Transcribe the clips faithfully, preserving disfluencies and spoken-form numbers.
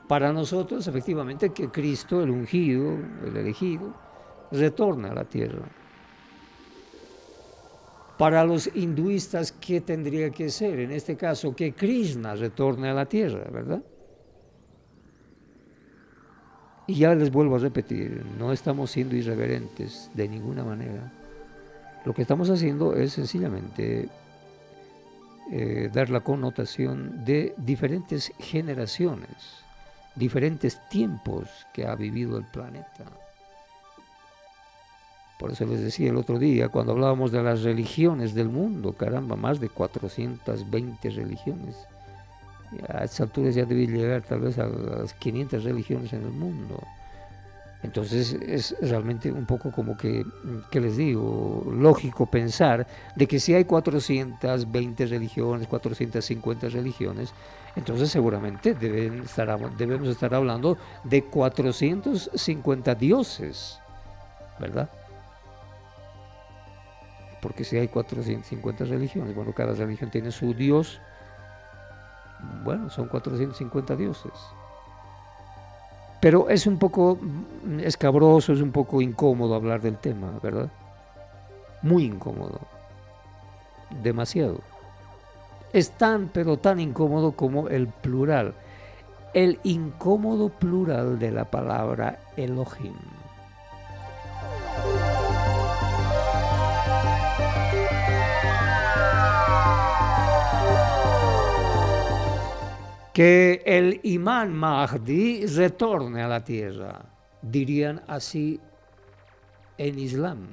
Para nosotros, efectivamente, que Cristo, el ungido, el elegido, retorne a la tierra. Para los hinduistas, ¿qué tendría que ser? En este caso, que Krishna retorne a la tierra, ¿verdad? Y ya les vuelvo a repetir, no estamos siendo irreverentes de ninguna manera. Lo que estamos haciendo es sencillamente eh, dar la connotación de diferentes generaciones, diferentes tiempos que ha vivido el planeta. Por eso les decía el otro día, cuando hablábamos de las religiones del mundo, caramba, más de cuatrocientas veinte religiones. A estas alturas ya debe llegar tal vez a las quinientas religiones en el mundo. Entonces es realmente un poco como que, ¿qué les digo? Lógico pensar de que si hay cuatrocientas veinte religiones, cuatrocientas cincuenta religiones, entonces seguramente deben estar, debemos estar hablando de cuatrocientos cincuenta dioses, ¿verdad? Porque si hay cuatrocientas cincuenta religiones, bueno, cada religión tiene su dios, bueno, son cuatrocientos cincuenta dioses. Pero es un poco escabroso, es un poco incómodo hablar del tema, ¿verdad? Muy incómodo. Demasiado. Es tan, pero tan incómodo como el plural. El incómodo plural de la palabra Elohim. Que el imán Mahdi retorne a la tierra, dirían así en Islam.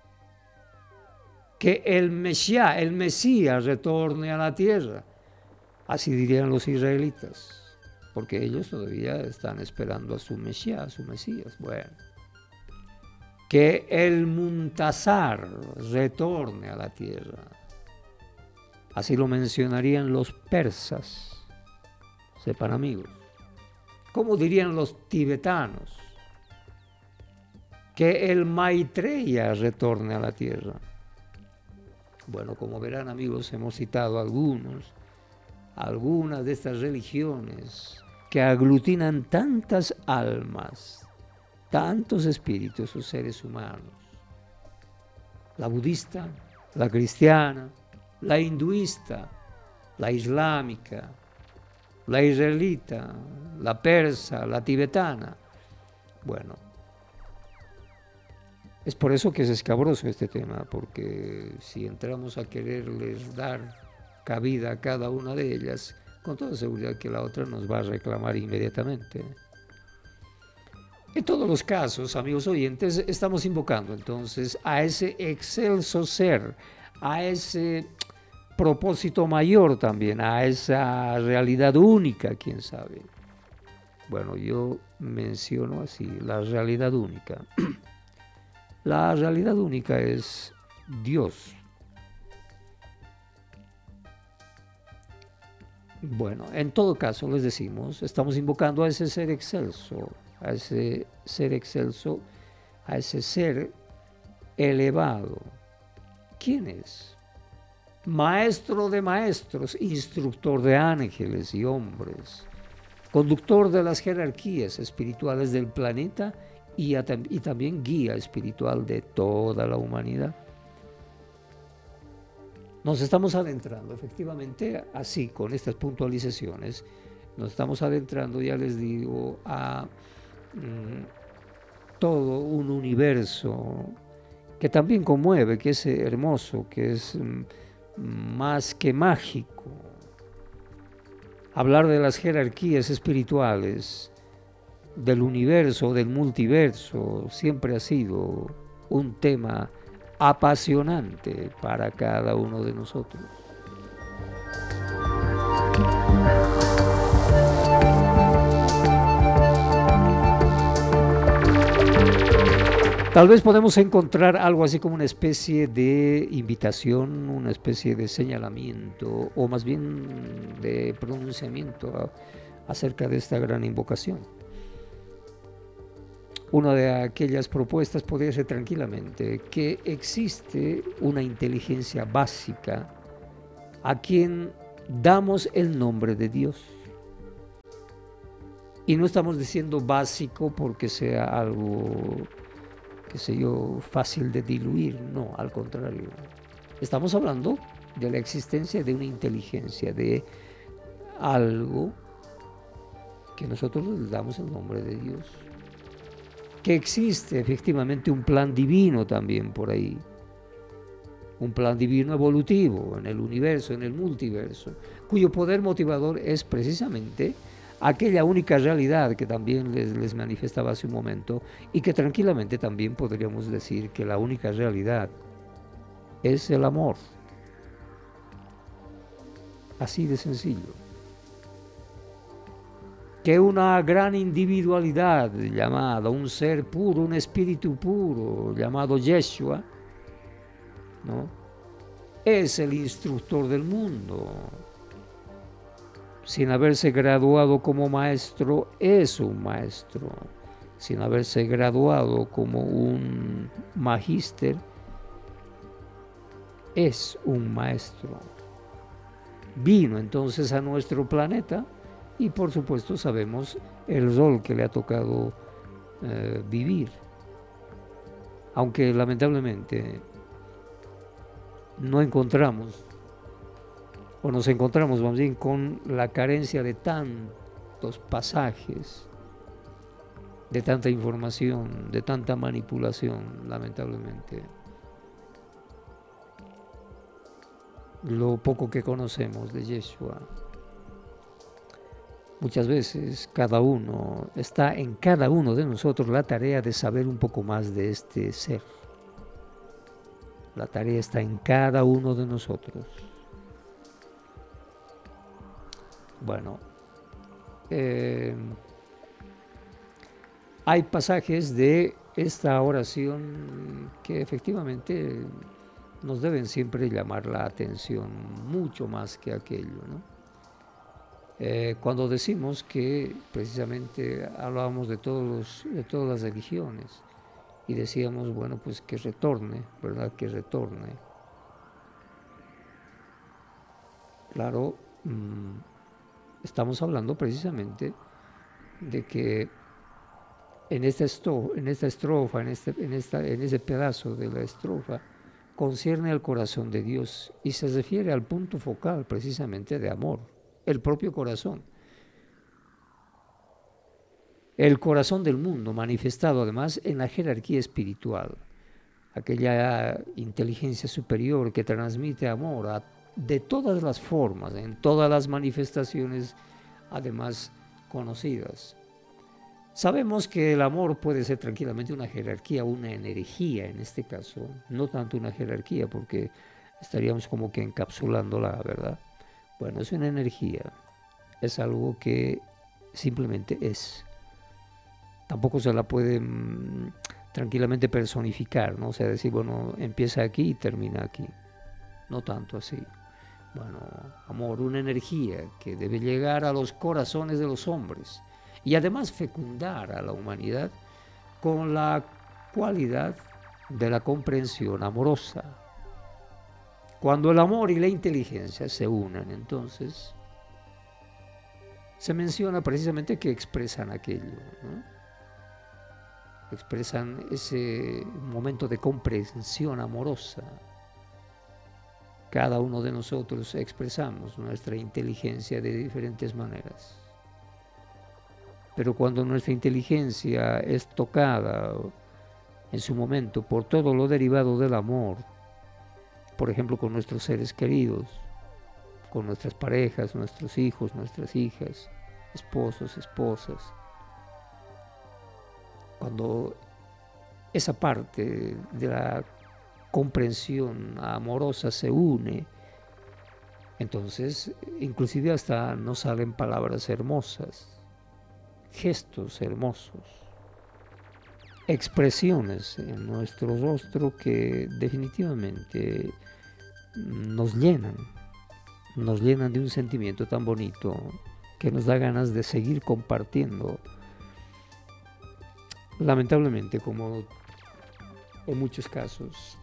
Que el Mesías, el Mesías retorne a la tierra, así dirían los israelitas, porque ellos todavía están esperando a su Mesías, a su Mesías. Bueno, que el Muntasar retorne a la tierra, así lo mencionarían los persas. Sepan amigos, ¿cómo dirían los tibetanos? Que el Maitreya retorne a la tierra. Bueno, como verán amigos, hemos citado algunos, algunas de estas religiones que aglutinan tantas almas, tantos espíritus o seres humanos. La budista, la cristiana, la hinduista, la islámica, la israelita, la persa, la tibetana. Bueno, es por eso que es escabroso este tema, porque si entramos a quererles dar cabida a cada una de ellas, con toda seguridad que la otra nos va a reclamar inmediatamente. En todos los casos, amigos oyentes, estamos invocando entonces a ese excelso ser, a ese propósito mayor también, a esa realidad única, quién sabe. Bueno, yo menciono así, la realidad única. La realidad única es Dios. Bueno, en todo caso, les decimos, estamos invocando a ese ser excelso, a ese ser excelso, a ese ser elevado. ¿Quién es? Maestro de maestros, instructor de ángeles y hombres, conductor de las jerarquías espirituales del planeta y, a, y también guía espiritual de toda la humanidad. Nos estamos adentrando, efectivamente, así, con estas puntualizaciones, nos estamos adentrando, ya les digo, a mmm, todo un universo que también conmueve, que es hermoso, que es mmm, más que mágico. Hablar de las jerarquías espirituales, del universo, del multiverso, siempre ha sido un tema apasionante para cada uno de nosotros. Tal vez podemos encontrar algo así como una especie de invitación, una especie de señalamiento, o más bien de pronunciamiento a, acerca de esta gran invocación. Una de aquellas propuestas podría ser tranquilamente que existe una inteligencia básica a quien damos el nombre de Dios. Y no estamos diciendo básico porque sea algo, qué sé yo, fácil de diluir, no, al contrario. Estamos hablando de la existencia de una inteligencia, de algo que nosotros le damos el nombre de Dios. Que existe efectivamente un plan divino también por ahí. Un plan divino evolutivo en el universo, en el multiverso, cuyo poder motivador es precisamente aquella única realidad que también les, les manifestaba hace un momento y que tranquilamente también podríamos decir que la única realidad es el amor. Así de sencillo. Que una gran individualidad llamada, un ser puro, un espíritu puro llamado Yeshua, ¿no? Es el instructor del mundo. Sin haberse graduado como maestro, es un maestro. Sin haberse graduado como un magíster, es un maestro. Vino entonces a nuestro planeta y por supuesto sabemos el rol que le ha tocado eh, vivir. Aunque lamentablemente no encontramos, o nos encontramos más bien con la carencia de tantos pasajes, de tanta información, de tanta manipulación, lamentablemente. Lo poco que conocemos de Yeshua, muchas veces cada uno, está en cada uno de nosotros la tarea de saber un poco más de este ser. La tarea está en cada uno de nosotros. Bueno, eh, hay pasajes de esta oración que efectivamente nos deben siempre llamar la atención, mucho más que aquello, ¿no? Eh, cuando decimos que precisamente hablábamos de, todos los, de todas las religiones y decíamos, bueno, pues que retorne, ¿verdad? Que retorne. Claro, mmm, estamos hablando precisamente de que en esta, estro, en esta estrofa, en, este, en, esta, en ese pedazo de la estrofa, concierne al corazón de Dios y se refiere al punto focal precisamente de amor, el propio corazón. El corazón del mundo manifestado además en la jerarquía espiritual, aquella inteligencia superior que transmite amor a, de todas las formas, en todas las manifestaciones además conocidas. Sabemos que el amor puede ser tranquilamente una jerarquía, una energía en este caso, no tanto una jerarquía porque estaríamos como que encapsulándola, ¿verdad? Bueno, es una energía, es algo que simplemente es. Tampoco se la puede mmm, tranquilamente personificar, ¿no? O sea, decir, bueno, empieza aquí y termina aquí. No tanto así. Bueno, amor, una energía que debe llegar a los corazones de los hombres y además fecundar a la humanidad con la cualidad de la comprensión amorosa. Cuando el amor y la inteligencia se unen, entonces se menciona precisamente que expresan aquello, ¿no? Expresan ese momento de comprensión amorosa. Cada uno de nosotros expresamos nuestra inteligencia de diferentes maneras. Pero cuando nuestra inteligencia es tocada en su momento por todo lo derivado del amor, por ejemplo con nuestros seres queridos, con nuestras parejas, nuestros hijos, nuestras hijas, esposos, esposas, cuando esa parte de la comprensión amorosa se une, entonces inclusive hasta nos salen palabras hermosas, gestos hermosos, expresiones en nuestro rostro que definitivamente nos llenan, nos llenan de un sentimiento tan bonito que nos da ganas de seguir compartiendo. Lamentablemente, como en muchos casos,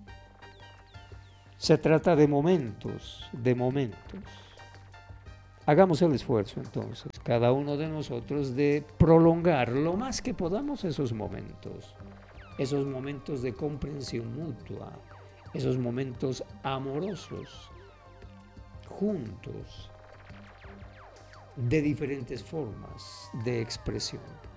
se trata de momentos, de momentos. hagamos el esfuerzo entonces, cada uno de nosotros, de prolongar lo más que podamos esos momentos, esos momentos de comprensión mutua, esos momentos amorosos, juntos, de diferentes formas de expresión.